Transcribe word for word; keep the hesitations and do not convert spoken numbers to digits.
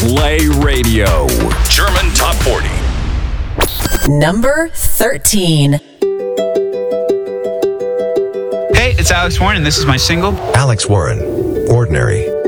Play Radio. German Top forty. Number thirteen. Hey, it's Alex Warren, and this is my single. Alex Warren, Ordinary.